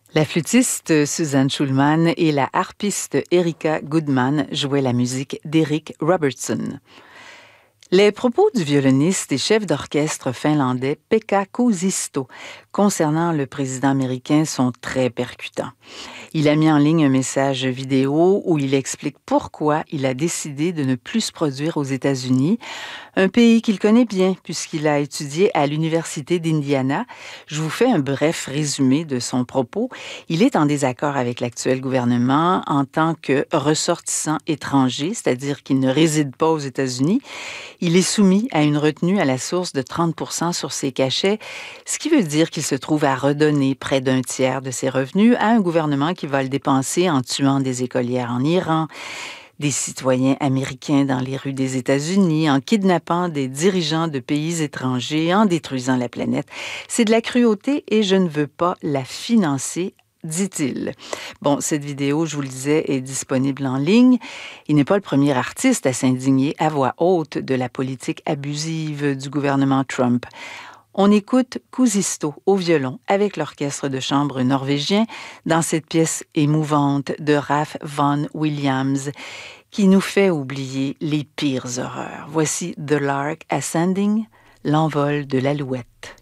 La flûtiste Suzanne Schulman et la harpiste Erika Goodman jouaient la musique d'Eric Robertson. Les propos du violoniste et chef d'orchestre finlandais Pekka Kuusisto concernant le président américain sont très percutants. Il a mis en ligne un message vidéo où il explique pourquoi il a décidé de ne plus se produire aux États-Unis, un pays qu'il connaît bien puisqu'il a étudié à l'Université d'Indiana. Je vous fais un bref résumé de son propos. Il est en désaccord avec l'actuel gouvernement en tant que ressortissant étranger, c'est-à-dire qu'il ne réside pas aux États-Unis. Il est soumis à une retenue à la source de 30% sur ses cachets, ce qui veut dire qu'il se trouve à redonner près d'un tiers de ses revenus à un gouvernement qui va le dépenser en tuant des écolières en Iran, des citoyens américains dans les rues des États-Unis, en kidnappant des dirigeants de pays étrangers, en détruisant la planète. C'est de la cruauté et je ne veux pas la financer, dit-il. Bon, cette vidéo, je vous le disais, est disponible en ligne. Il n'est pas le premier artiste à s'indigner à voix haute de la politique abusive du gouvernement Trump. On écoute Kuusisto au violon avec l'orchestre de chambre norvégien dans cette pièce émouvante de Ralph Vaughan Williams qui nous fait oublier les pires horreurs. Voici The Lark Ascending, l'envol de l'alouette.